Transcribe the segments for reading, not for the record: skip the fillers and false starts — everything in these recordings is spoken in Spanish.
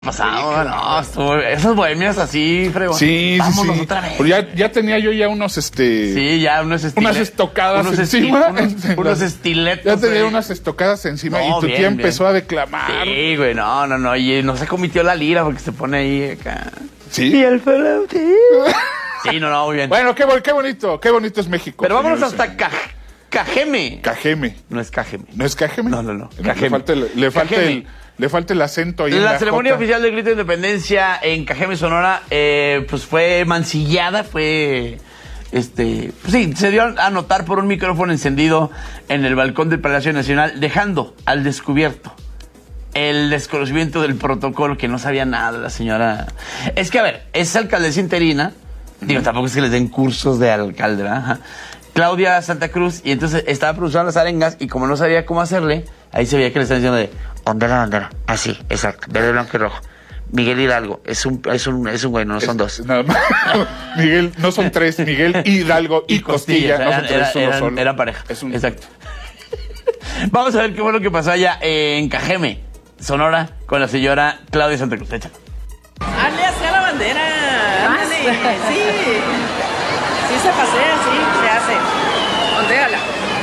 Pasado, no, esos bohemios así, fregón. Sí, vámonos sí. otra vez. Pero ya tenía yo ya unos, Sí, ya unas estocadas encima. Unos estiletos. Ya tenía unas estocadas encima y tu tía empezó a declamar. Sí, güey, no. Y no se comitió la lira porque se pone ahí acá. Sí. Y el flautín. Sí, no, muy bien. Bueno, qué bonito es México. Pero vámonos hasta Cajeme. Cajeme. No es Cajeme. ¿No es Cajeme? No. Cajeme. Le falta el acento ahí. La ceremonia oficial del grito de independencia en Cajeme, Sonora, pues fue mancillada, pues sí, se dio a notar por un micrófono encendido en el balcón del Palacio Nacional, dejando al descubierto el desconocimiento del protocolo, que no sabía nada la señora. Es que, a ver, es alcaldesa interina, digo, tampoco es que les den cursos de alcalde, ¿verdad? Ajá. Claudia Santa Cruz, y entonces estaba produciendo las arengas, y como no sabía cómo hacerle, ahí se veía que le estaban diciendo de bandera, así, exacto, verde, blanco y rojo. Miguel Hidalgo, es un güey, no son dos. Nada más. Miguel, no son tres, Miguel Hidalgo y Costilla. No son tres, uno solo. Eran pareja, exacto. Vamos a ver qué fue lo que pasó allá en Cajeme, Sonora, con la señora Claudia Santa Cruz. Échalo. Hazle hacia la bandera, ándale, sí. Sí se pasea, sí, se hace. Ondéala.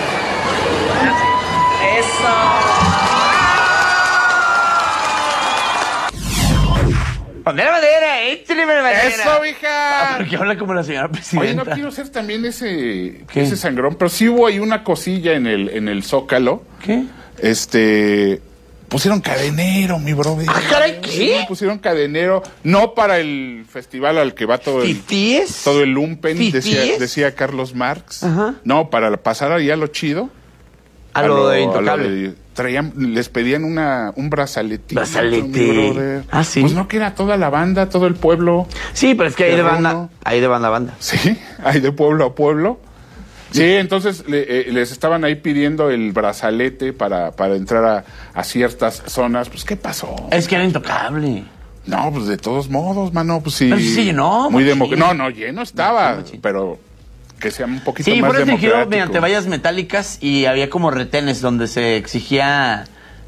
Eso. Bandera, échale bandera. ¡Eso, hija! Porque habla como la señora presidenta. Oye, no quiero ser también ese sangrón, pero sí hubo ahí una cosilla en el Zócalo. ¿Qué? Pusieron cadenero, mi brother. ¡Ah, caray, qué! Sí, pusieron cadenero, no para el festival al que va todo el lumpen, decía Carlos Marx. Ajá. No, para pasar allá lo chido. A lo de Intocable. Les pedían un brazalete. ¿Brazalete? Ah, sí. Pues no, que era toda la banda, todo el pueblo. Sí, pero es que hay de banda a banda. Sí, hay de pueblo a pueblo. Sí, entonces les estaban ahí pidiendo el brazalete para entrar a ciertas zonas. Pues, ¿qué pasó? Es que era Intocable. No, pues de todos modos, mano, pues sí. Pero sí se llenó. Muy no, lleno estaba, pero que sea un poquito más fueron democrático. dirigidos mediante vallas metálicas y había como retenes donde se exigía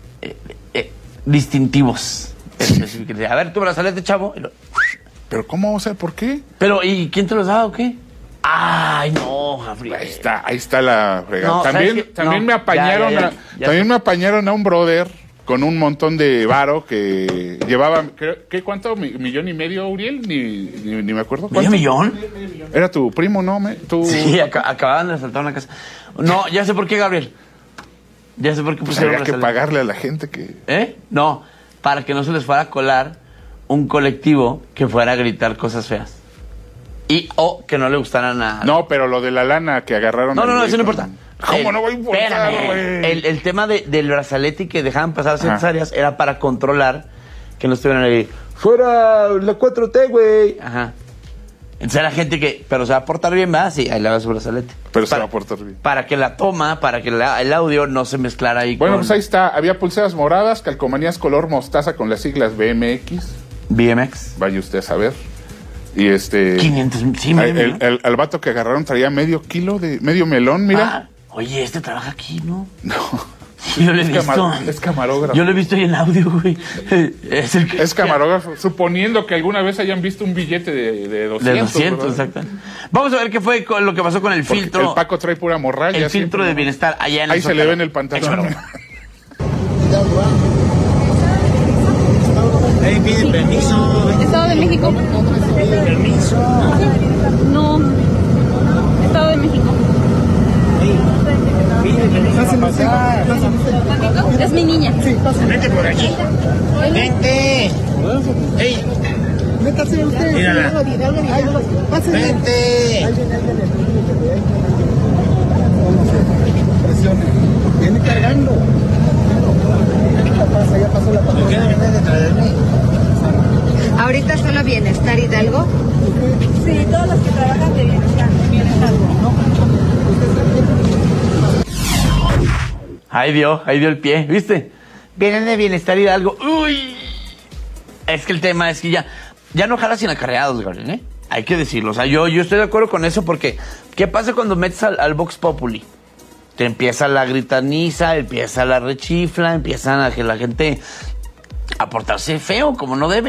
distintivos. A ver, tu brazalete, chavo. ¿Pero cómo? O sea, ¿por qué? Pero, ¿y quién te los da o qué? Ay, no, Gabriel. Ahí está la fregada. No, también me apañaron me apañaron a un brother con un montón de varo que llevaba, ¿cuánto? ¿Millón y medio, Uriel? Ni me acuerdo. ¿Medio millón? Era tu primo, ¿no? Sí, acababan de asaltar una casa. No, ya sé por qué, Gabriel. Ya sé por qué pusieron había que pagarle a la gente que... No, para que no se les fuera a colar un colectivo que fuera a gritar cosas feas. O que no le gustaran a... No, pero lo de la lana que agarraron... No, eso no importa. ¿Cómo no va a importar, güey? El tema del brazalete y que dejaban pasar ciertas áreas era para controlar que no estuvieran ahí. ¡Fuera la 4T, güey! Ajá. Entonces era gente que... Pero se va a portar bien, ¿verdad? Sí, ahí le va su brazalete. Pero se va a portar bien. Para que la toma, para que el audio no se mezclara ahí. Bueno, pues ahí está. Había pulseras moradas, calcomanías color mostaza con las siglas BMX. Vaya usted a saber. Y 500, sí, el vato que agarraron traía medio melón, mira. Oye, trabaja aquí, ¿no? No. Yo lo he visto. Es camarógrafo. Yo lo he visto ahí en audio, güey. Es camarógrafo, suponiendo que alguna vez hayan visto un billete de 200. De 200, exacto. Vamos a ver qué fue lo que pasó con el filtro. El Paco trae pura morralla. El filtro de bienestar allá en el Ahí se le ve en el pantalón. Pide permiso. Estado de México. Pide permiso. No. Estado de México. Pide permiso para pasar. Es mi niña. Sí, Vente por aquí. Vente. Ey. Métase usted. Mírala. Vente. Presione. Viene cargando. Ya pasó la ¿Por qué no vienes detrás de mí? ¿Ahorita solo Bienestar Hidalgo? Sí, todos los que trabajan de bienestar. Ahí dio el pie, ¿viste? Vienen de Bienestar Hidalgo. ¡Uy! Es que el tema es que ya no jalas sin acarreados, Gabriel, ¿eh? Hay que decirlo. O sea, yo estoy de acuerdo con eso porque ¿qué pasa cuando metes al Vox Populi? Te empieza la gritaniza, empieza la rechifla, empiezan a que la gente a portarse feo, como no debe.